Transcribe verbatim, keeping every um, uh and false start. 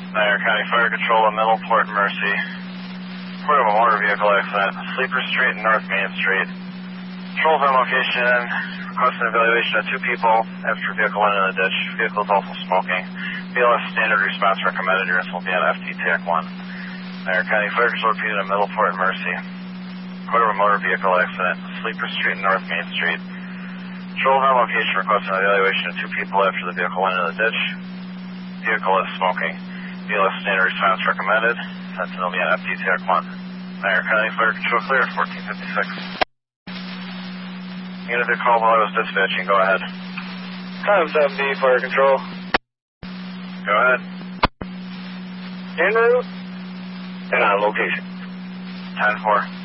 Niagara County Fire Control on Middleport and Mercy. Report of a motor vehicle accident, Sleeper Street and North Main Street. Controls on location, requesting evaluation of two people after vehicle went in the ditch. Vehicle is also smoking. B L S standard response recommended. Units will be on F T T A C one. Niagara County Fire Control repeated on Middleport and Mercy. Report of a motor vehicle accident, Sleeper Street and North Main Street. Controls on location, requesting evaluation of two people after the vehicle went in the ditch. Vehicle is smoking. B L S standard response recommended. Sentinel will be on F T T A C one. Niagara County Fire Control clear, fourteen fifty-six. Unit to call while I was dispatching, go ahead. Time seven B, Fire Control. Go ahead. En route and on location. ten four.